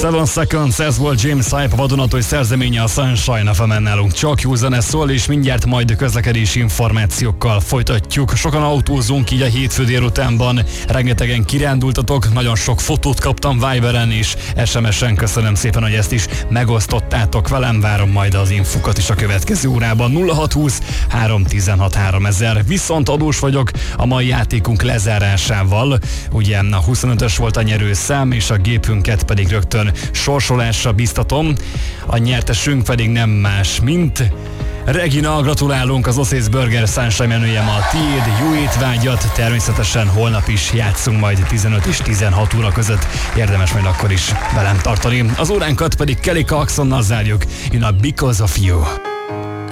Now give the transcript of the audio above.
7 Seconds, ez volt James Hype vadonatúj szerzeménye a Sunshine FM-en nálunk. Csak jó zene szól, és mindjárt majd közlekedési információkkal folytatjuk. Sokan autózunk így a hétfő délutánban, rengetegen kirándultatok, nagyon sok fotót kaptam Viberen és SMS-en. Köszönöm szépen, hogy ezt is megosztottátok velem, várom majd az infokat is a következő órában. 0620 316 3000. Viszont adós vagyok a mai játékunk lezárásával. Ugye a 25-ös volt a nyerőszám, és a gépünket pedig rögtön sorsolásra biztatom. A nyertesünk pedig nem más, mint Regina. Gratulálunk, az Oszész Burger Sunshine menüje ma a tiéd. Jó étvágyat, természetesen holnap is játszunk majd 15 és 16 óra között. Érdemes majd akkor is velem tartani. Az óránkat pedig Kelly Clarksonnal zárjuk. Jön a Because of You.